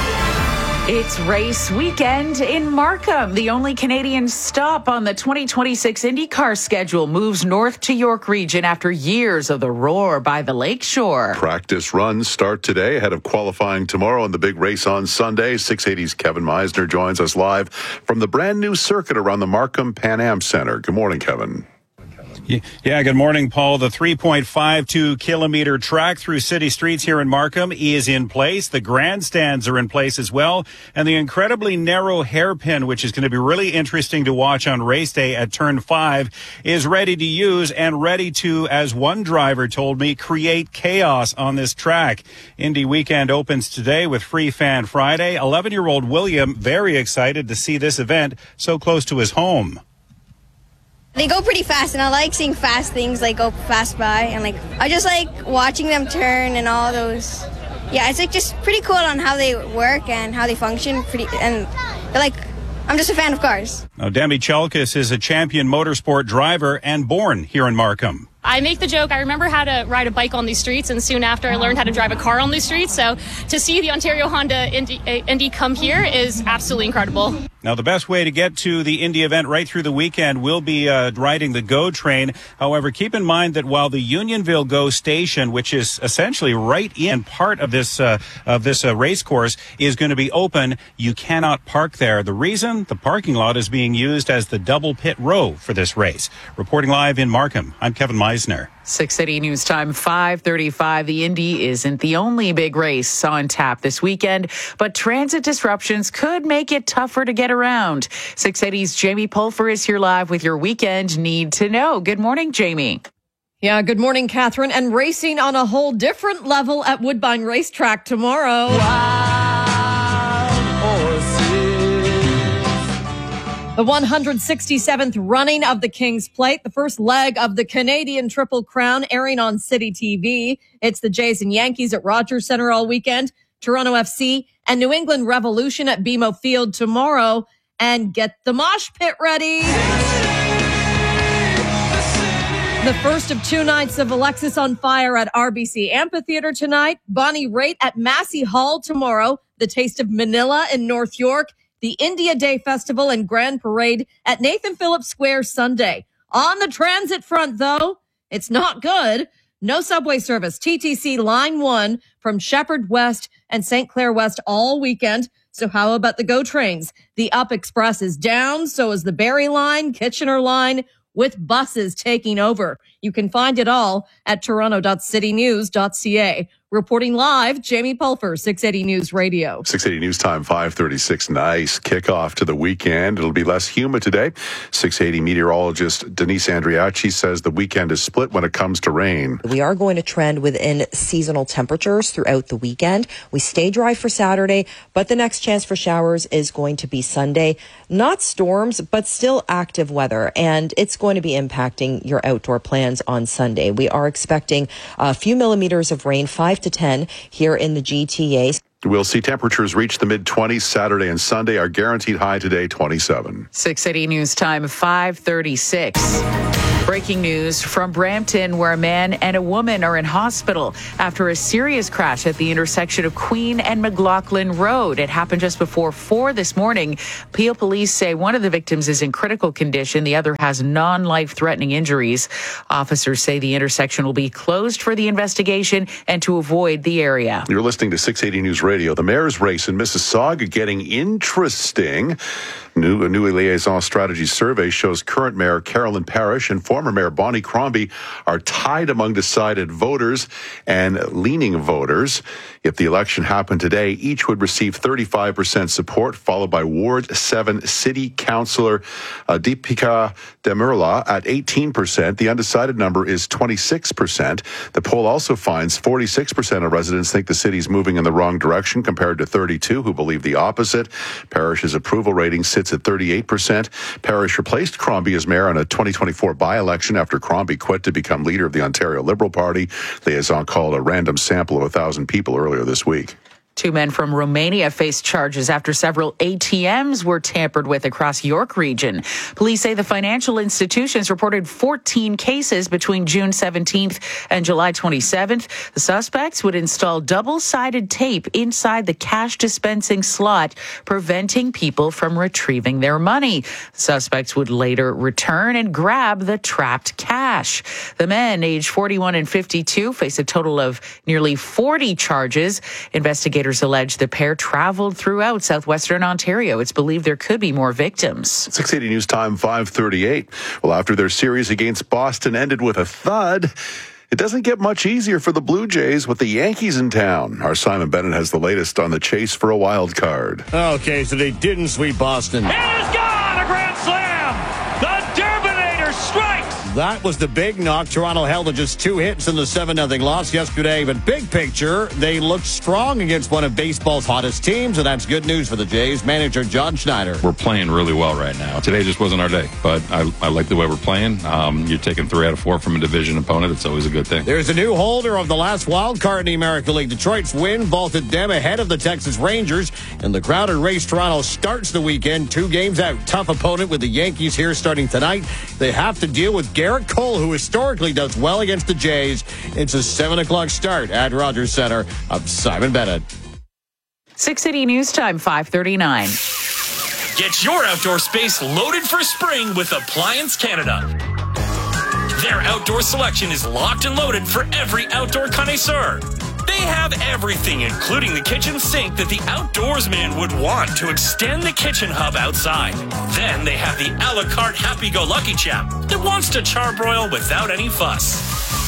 It's race weekend in Markham. The only Canadian stop on the twenty twenty-six IndyCar schedule moves north to York Region after years of the roar by the Lakeshore. Practice runs start today ahead of qualifying tomorrow and the big race on Sunday. six eighty's Kevin Meisner joins us live from the brand new circuit around the Markham Pan Am Center. Good morning, Kevin. Yeah, good morning, Paul. The three point five two kilometer track through city streets here in Markham is in place. The grandstands are in place as well. And the incredibly narrow hairpin, which is going to be really interesting to watch on race day at turn five, is ready to use and ready to, as one driver told me, create chaos on this track. Indy weekend opens today with Free Fan Friday. eleven-year-old William very excited to see this event so close to his home. They go pretty fast, and I like seeing fast things like go fast by, and like I just like watching them turn and all those. Yeah, it's like just pretty cool on how they work and how they function. Pretty, and they're like, I'm just a fan of cars. Now, Demi Chalkis is a champion motorsport driver and born here in Markham. I make the joke, I remember how to ride a bike on these streets, and soon after I learned how to drive a car on these streets. So to see the Ontario Honda Indy, uh, Indy come here is absolutely incredible. Now, the best way to get to the Indy event right through the weekend will be uh, riding the GO train. However, keep in mind that while the Unionville GO station, which is essentially right in part of this uh, of this uh, race course, is going to be open, you cannot park there. The reason? The parking lot is being used as the double pit row for this race. Reporting live in Markham, I'm Kevin Meisner. six eighty News Time, five thirty-five. The Indy isn't the only big race on tap this weekend, but transit disruptions could make it tougher to get around. six eighty's Jamie Pulfer is here live with your weekend need to know. Good morning, Jamie. Yeah, good morning, Catherine. And racing on a whole different level at Woodbine Racetrack tomorrow. The one hundred sixty-seventh running of the King's Plate, the first leg of the Canadian Triple Crown, airing on City T V. It's the Jays and Yankees at Rogers Center all weekend, Toronto F C and New England Revolution at B M O Field tomorrow. And get the mosh pit ready. The first of two nights of Alexis on Fire at R B C Amphitheater tonight. Bonnie Raitt at Massey Hall tomorrow. The Taste of Manila in North York. The India Day Festival and Grand Parade at Nathan Phillips Square Sunday. On the transit front, though, it's not good. No subway service. T T C Line one from Shepherd West and Saint Clair West all weekend. So how about the GO trains? The Up Express is down. So is the Barrie Line, Kitchener Line, with buses taking over. You can find it all at toronto dot city news dot c a. Reporting live, Jamie Pulfer, six eighty News Radio. six eighty News Time, five thirty-six. Nice kickoff to the weekend. It'll be less humid today. six eighty meteorologist Denise Andriachi says the weekend is split when it comes to rain. We are going to trend within seasonal temperatures throughout the weekend. We stay dry for Saturday, but the next chance for showers is going to be Sunday. Not storms, but still active weather, and it's going to be impacting your outdoor plans on Sunday. We are expecting a few millimeters of rain, five to ten here in the G T A. We'll see temperatures reach the mid-twenties Saturday and Sunday. Our guaranteed high today, twenty-seven. six eighty News Time, five thirty-six. Breaking news from Brampton, where a man and a woman are in hospital after a serious crash at the intersection of Queen and McLaughlin Road. It happened just before four this morning. Peel police say one of the victims is in critical condition. The other has non-life-threatening injuries. Officers say the intersection will be closed for the investigation and to avoid the area. You're listening to six eighty News Radio. The mayor's race in Mississauga getting interesting. New, a new liaison strategy survey shows current Mayor Carolyn Parrish and former Mayor Bonnie Crombie are tied among decided voters and leaning voters. If the election happened today, each would receive thirty-five percent support, followed by Ward seven City Councillor uh, Deepika Demirla at eighteen percent. The undecided number is twenty-six percent. The poll also finds forty-six percent of residents think the city's moving in the wrong direction, compared to thirty-two who believe the opposite. Parrish's approval rating sits at thirty-eight percent. Parrish replaced Crombie as mayor in a twenty twenty-four by-election after Crombie quit to become leader of the Ontario Liberal Party. Liaison called a random sample of one thousand people earlier this week. Two men from Romania faced charges after several A T Ms were tampered with across York Region. Police say the financial institutions reported fourteen cases between June seventeenth and July twenty-seventh. The suspects would install double-sided tape inside the cash dispensing slot, preventing people from retrieving their money. The suspects would later return and grab the trapped cash. The men, aged forty-one and fifty-two, face a total of nearly forty charges. Investigators allege the pair traveled throughout southwestern Ontario. It's believed there could be more victims. six eighty News Time, five thirty-eight. Well, after their series against Boston ended with a thud, it doesn't get much easier for the Blue Jays with the Yankees in town. Our Simon Bennett has the latest on the chase for a wild card. Okay, so they didn't sweep Boston. It is gone! A grand slam! The Derbinator strikes! That was the big knock. Toronto held to just two hits in the seven nothing loss yesterday. But big picture, they looked strong against one of baseball's hottest teams, and that's good news for the Jays. Manager John Schneider. We're playing really well right now. Today just wasn't our day, but I, I like the way we're playing. Um, you're taking three out of four from a division opponent. It's always a good thing. There's a new holder of the last wild card in the American League. Detroit's win vaulted them ahead of the Texas Rangers. And the crowded race, Toronto starts the weekend two games out. Tough opponent with the Yankees here starting tonight. They have to deal with Garrett Cole, who historically does well against the Jays. It's a seven o'clock start at Rogers Center. I'm Simon Bennett. six eighty News Time, five thirty-nine. Get your outdoor space loaded for spring with Appliance Canada. Their outdoor selection is locked and loaded for every outdoor connoisseur. They have everything, including the kitchen sink that the outdoorsman would want to extend the kitchen hub outside. Then they have the a la carte happy-go-lucky chap that wants to charbroil without any fuss.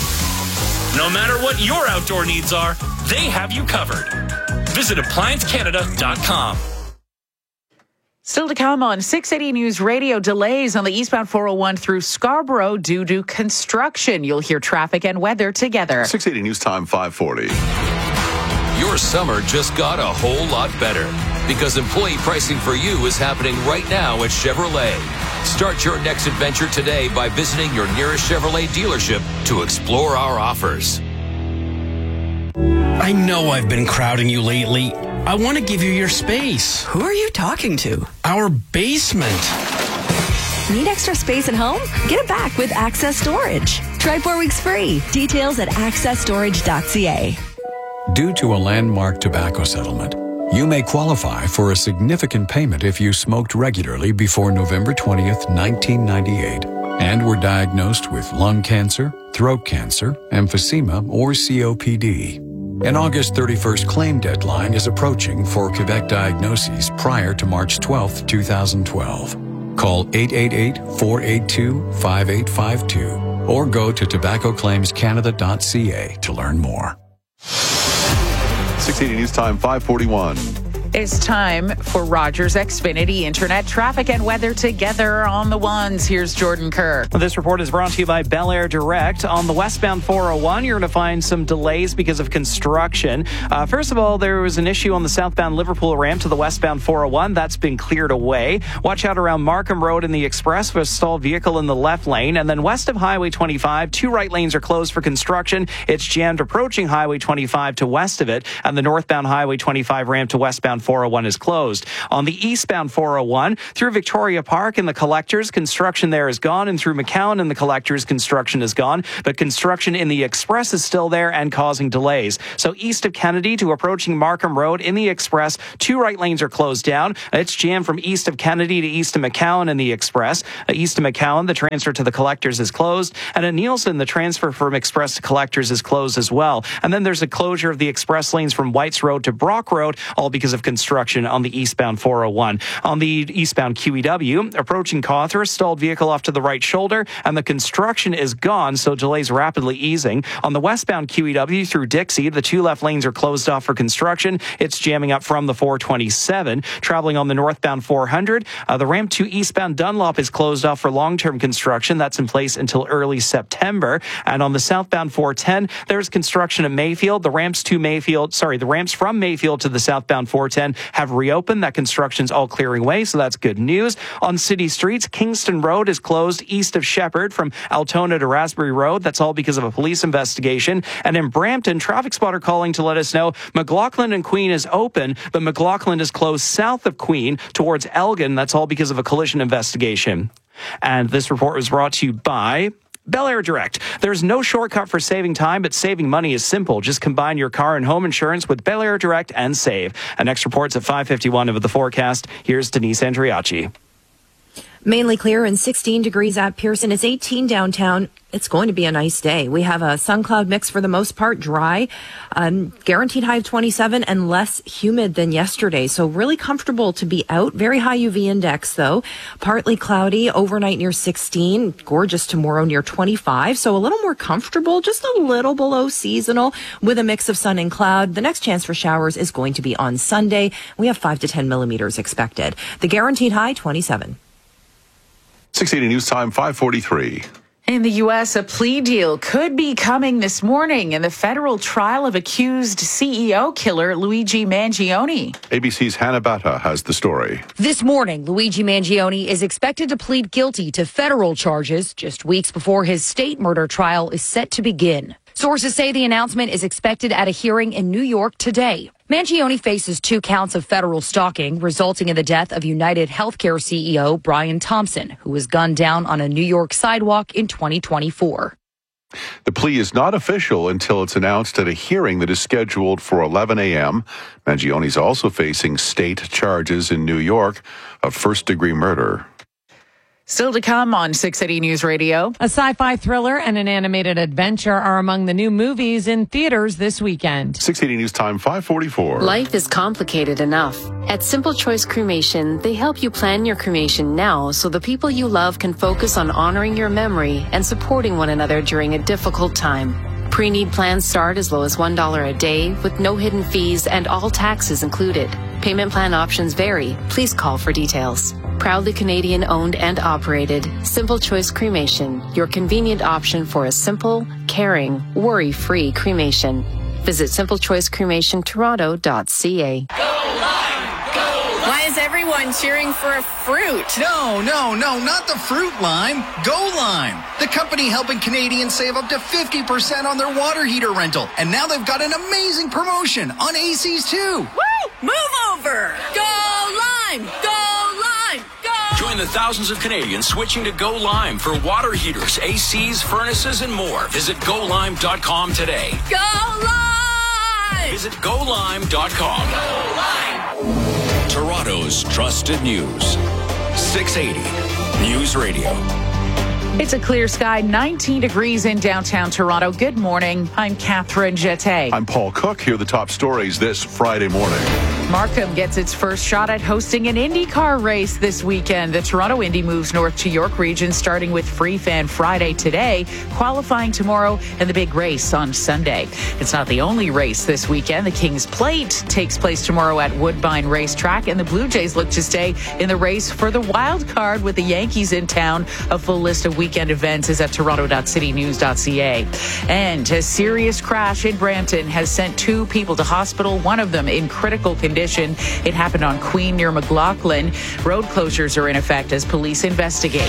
No matter what your outdoor needs are, they have you covered. Visit appliance canada dot com. Still to come on six eighty News Radio, delays on the eastbound four oh one through Scarborough due to construction. You'll hear traffic and weather together. six eighty News Time, five forty. Your summer just got a whole lot better because employee pricing for you is happening right now at Chevrolet. Start your next adventure today by visiting your nearest Chevrolet dealership to explore our offers. I know I've been crowding you lately. I want to give you your space. Who are you talking to? Our basement. Need extra space at home? Get it back with Access Storage. Try four weeks free. Details at access storage dot c a. Due to a landmark tobacco settlement, you may qualify for a significant payment if you smoked regularly before November twentieth, nineteen ninety-eight, and were diagnosed with lung cancer, throat cancer, emphysema, or C O P D. An August thirty-first claim deadline is approaching for Quebec diagnoses prior to March twelfth, twenty twelve. Call eight eight eight, four eight two, five eight five two or go to tobacco claims canada dot c a to learn more. six eighty News Time, five forty-one. It's time for Rogers Xfinity Internet traffic and weather together on the ones. Here's Jordan Kerr. This report is brought to you by Bel Air Direct. On the westbound four oh one, you're going to find some delays because of construction. Uh, first of all, there was an issue on the southbound Liverpool ramp to the westbound four oh one. That's been cleared away. Watch out around Markham Road in the Express for a stalled vehicle in the left lane. And then west of Highway twenty-five, two right lanes are closed for construction. It's jammed approaching Highway twenty-five to west of it. And the northbound Highway twenty-five ramp to westbound four oh one is closed. On the eastbound four oh one, through Victoria Park and the Collectors, construction there is gone, and through McCowan and the Collectors, construction is gone, but construction in the Express is still there and causing delays. So east of Kennedy to approaching Markham Road in the Express, two right lanes are closed down. It's jammed from east of Kennedy to east of McCowan in the Express. Uh, east of McCowan, the transfer to the Collectors is closed, and at Nielsen, the transfer from Express to Collectors is closed as well. And then there's a closure of the Express lanes from Whites Road to Brock Road, all because of construction on the eastbound four oh one. On the eastbound Q E W, approaching Cawthra, stalled vehicle off to the right shoulder, and the construction is gone, so delays rapidly easing. On the westbound Q E W through Dixie, the two left lanes are closed off for construction. It's jamming up from the four twenty-seven. Traveling on the northbound four hundred, uh, the ramp to eastbound Dunlop is closed off for long-term construction. That's in place until early September. And on the southbound four ten, there's construction at Mayfield. The ramps to Mayfield, sorry, the ramps from Mayfield to the southbound four ten have reopened. That construction's all clearing away, so that's good news. On city streets, Kingston Road is closed east of Shepherd from Altona to Raspberry Road. That's all because of a police investigation. And in Brampton, traffic spotter calling to let us know McLaughlin and Queen is open, but McLaughlin is closed south of Queen towards Elgin. That's all because of a collision investigation. And this report was brought to you by Bel Air Direct. There's no shortcut for saving time, but saving money is simple. Just combine your car and home insurance with Bel Air Direct and save. Our next report's at five fifty-one of the forecast. Here's Denise Andriachi. Mainly clear and sixteen degrees at Pearson. It's eighteen downtown. It's going to be a nice day. We have a sun cloud mix for the most part, dry, um, guaranteed high of twenty-seven and less humid than yesterday. So really comfortable to be out. Very high U V index though. Partly cloudy overnight near sixteen. Gorgeous tomorrow near twenty-five. So a little more comfortable, just a little below seasonal with a mix of sun and cloud. The next chance for showers is going to be on Sunday. We have five to ten millimeters expected. The guaranteed high, twenty-seven. six eighty News Time, five forty-three. In the U S, a plea deal could be coming this morning in the federal trial of accused C E O killer Luigi Mangione. A B C's Hannah Batta has the story. This morning, Luigi Mangione is expected to plead guilty to federal charges just weeks before his state murder trial is set to begin. Sources say the announcement is expected at a hearing in New York today. Mangione faces two counts of federal stalking, resulting in the death of United Healthcare C E O Brian Thompson, who was gunned down on a New York sidewalk in twenty twenty-four. The plea is not official until it's announced at a hearing that is scheduled for eleven a.m. Mangione is also facing state charges in New York of first-degree murder. Still to come on six eighty News Radio. A sci-fi thriller and an animated adventure are among the new movies in theaters this weekend. six eighty News Time, five forty-four. Life is complicated enough. At Simple Choice Cremation, they help you plan your cremation now so the people you love can focus on honoring your memory and supporting one another during a difficult time. Pre-need plans start as low as one dollar a day with no hidden fees and all taxes included. Payment plan options vary. Please call for details. Proudly Canadian owned and operated, Simple Choice Cremation, your convenient option for a simple, caring, worry-free cremation. Visit simple choice cremation toronto dot c a. Why is everyone cheering for a fruit? No, no, no, not the fruit lime. Go Lime, the company helping Canadians save up to fifty percent on their water heater rental. And now they've got an amazing promotion on A Cs too. Woo! Move over! Go Lime! Go Lime! Go! Join Join the thousands of Canadians switching to Go Lime for water heaters, A Cs, furnaces, and more. Visit go lime dot com today. Go Lime! Visit go lime dot com. Go Lime! Toronto's trusted news. six eighty News Radio. It's a clear sky, nineteen degrees in downtown Toronto. Good morning. I'm Catherine Jeté. I'm Paul Cook. Here are the top stories this Friday morning. Markham gets its first shot at hosting an IndyCar race this weekend. The Toronto Indy moves north to York Region, starting with Free Fan Friday today, qualifying tomorrow, and the big race on Sunday. It's not the only race this weekend. The King's Plate takes place tomorrow at Woodbine Racetrack, and the Blue Jays look to stay in the race for the wild card with the Yankees in town. A full list of weekend events is at toronto dot city news dot c a. And a serious crash in Brampton has sent two people to hospital, one of them in critical condition. It happened on Queen near McLaughlin. Road closures are in effect as police investigate.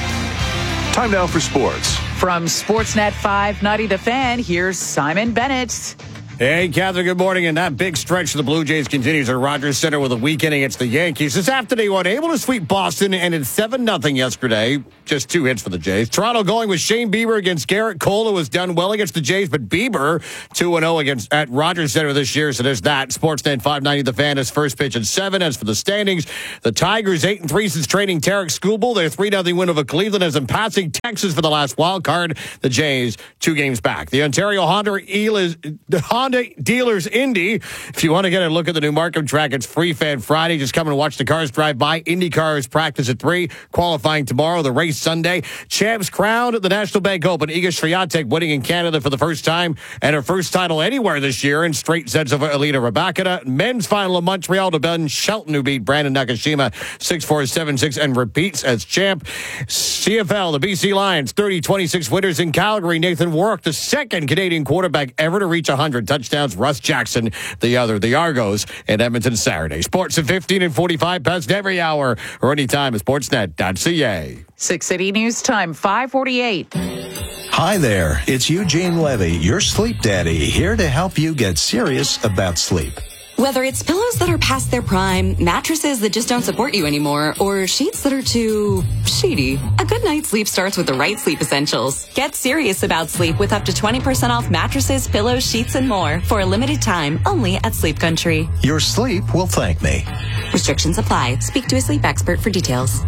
Time now for sports. From Sportsnet five ninety The Fan, here's Simon Bennett. Hey, Catherine, good morning. And that big stretch of the Blue Jays continues at Rogers Center with a weekend against the Yankees. This afternoon, one able to sweep Boston and it's seven nothing yesterday. Just two hits for the Jays. Toronto going with Shane Bieber against Garrett Cole, who has done well against the Jays, but Bieber two and oh against at Rogers Center this year. So there's that. Sportsnet five ninety The Fan has first pitch at seven. As for the standings, the Tigers eight and three since training Tarek Skubal. Their three nothing win over Cleveland has them passing Texas for the last wild card. The Jays two games back. The Ontario Honda Eilers, the Honda Dealers Indy. If you want to get a look at the new Markham track, it's Free Fan Friday. Just come and watch the cars drive by. Indy cars practice at three, qualifying tomorrow, the race Sunday. Champs crowned at the National Bank Open. Iga Swiatek winning in Canada for the first time and her first title anywhere this year in straight sets over Alina Rybakina. Men's final in Montreal to Ben Shelton, who beat Brandon Nakashima six four, seven six and repeats as champ. C F L, the B C Lions, thirty twenty-six winners in Calgary. Nathan Warwick, the second Canadian quarterback ever to reach one hundred touchdowns. Russ Jackson, the other, the Argos in Edmonton Saturday. Sports at fifteen and forty-five past every hour or anytime at sportsnet dot c a. six City News Time, five forty-eight. Hi there, it's Eugene Levy, your sleep daddy, here to help you get serious about sleep. Whether it's pillows that are past their prime, mattresses that just don't support you anymore, or sheets that are too sheety, a good night's sleep starts with the right sleep essentials. Get serious about sleep with up to twenty percent off mattresses, pillows, sheets, and more for a limited time only at Sleep Country. Your sleep will thank me. Restrictions apply. Speak to a sleep expert for details.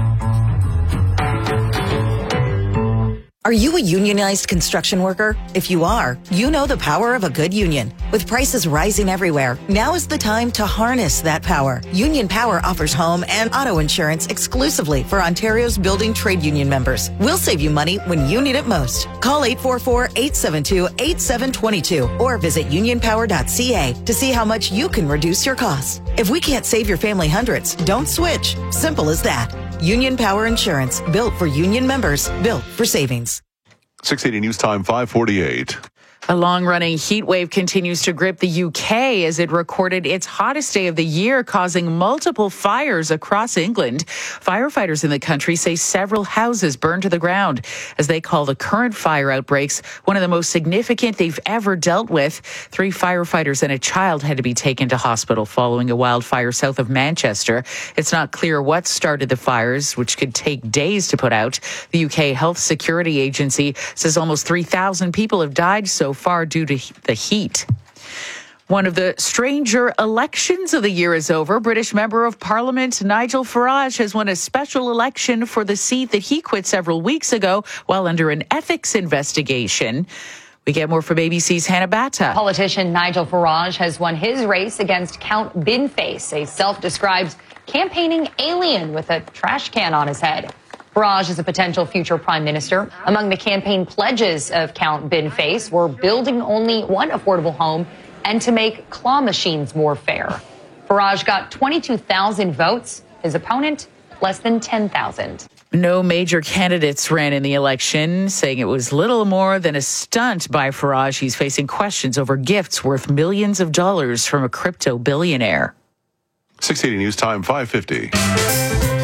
Are you a unionized construction worker? If you are, you know the power of a good union. With prices rising everywhere, now is the time to harness that power. Union Power offers home and auto insurance exclusively for Ontario's building trade union members. We'll save you money when you need it most. Call eight four four, eight seven two, eight seven two two or visit union power dot c a to see how much you can reduce your costs. If we can't save your family hundreds, don't switch. Simple as that. Union Power Insurance, built for union members, built for savings. six eighty News Time, five forty-eight. A long-running heat wave continues to grip the U K as it recorded its hottest day of the year, causing multiple fires across England. Firefighters in the country say several houses burned to the ground as they call the current fire outbreaks one of the most significant they've ever dealt with. Three firefighters and a child had to be taken to hospital following a wildfire south of Manchester. It's not clear what started the fires, which could take days to put out. The U K Health Security Agency says almost three thousand people have died so far due to the heat. One of the stranger elections of the year is over. British Member of Parliament Nigel Farage has won a special election for the seat that he quit several weeks ago while under an ethics investigation. We get more from A B C's Hannah Batta. Politician Nigel Farage has won his race against Count Binface, a self-described campaigning alien with a trash can on his head. Farage is a potential future prime minister. Among the campaign pledges of Count Binface were building only one affordable home and to make claw machines more fair. Farage got twenty-two thousand votes. His opponent, less than ten thousand. No major candidates ran in the election, saying it was little more than a stunt by Farage. He's facing questions over gifts worth millions of dollars from a crypto billionaire. six eighty News Time, five fifty.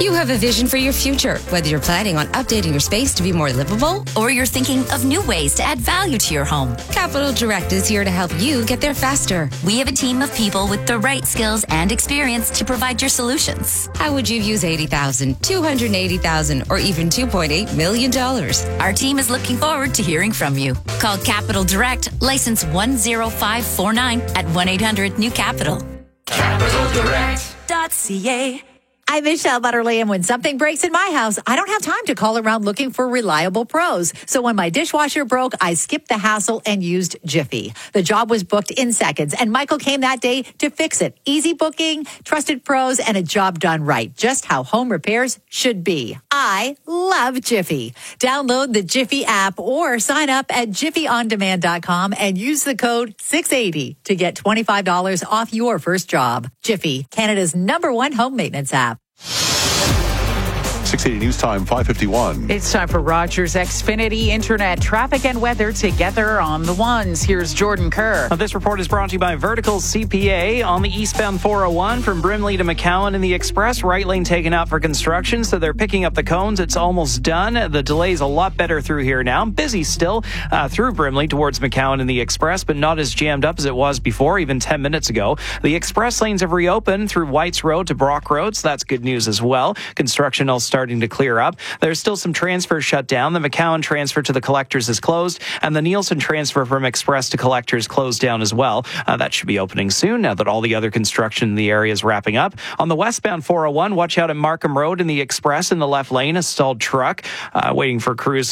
You have a vision for your future, whether you're planning on updating your space to be more livable or you're thinking of new ways to add value to your home. Capital Direct is here to help you get there faster. We have a team of people with the right skills and experience to provide your solutions. How would you use eighty thousand dollars, two hundred eighty thousand dollars, or even two point eight million dollars? Our team is looking forward to hearing from you. Call Capital Direct, license one zero five four nine at one eight hundred new capital. Capital Direct dot C A. I'm Michelle Butterly, and when something breaks in my house, I don't have time to call around looking for reliable pros. So when my dishwasher broke, I skipped the hassle and used Jiffy. The job was booked in seconds, and Michael came that day to fix it. Easy booking, trusted pros, and a job done right. Just how home repairs should be. I love Jiffy. Download the Jiffy app or sign up at jiffy on demand dot com and use the code six eighty to get twenty-five dollars off your first job. Jiffy, Canada's number one home maintenance app. six eighty News Time, five fifty-one. It's time for Rogers Xfinity Internet traffic and weather together on the ones. Here's Jordan Kerr. Now, this report is brought to you by Vertical C P A on the eastbound four oh one from Brimley to McCowan in the express. Right lane taken out for construction, so they're picking up the cones. It's almost done. The delay's a lot better through here now. Busy still uh, through Brimley towards McCowan in the express, but not as jammed up as it was before, even ten minutes ago. The express lanes have reopened through Whites Road to Brock Road, so that's good news as well. Construction all starting to clear up. There's still some transfers shut down. The McCowan transfer to the collectors is closed, and the Nielsen transfer from express to collectors closed down as well. Uh, that should be opening soon now that all the other construction in the area is wrapping up. On the westbound four oh one, watch out at Markham Road in the express in the left lane, a stalled truck uh, waiting for crews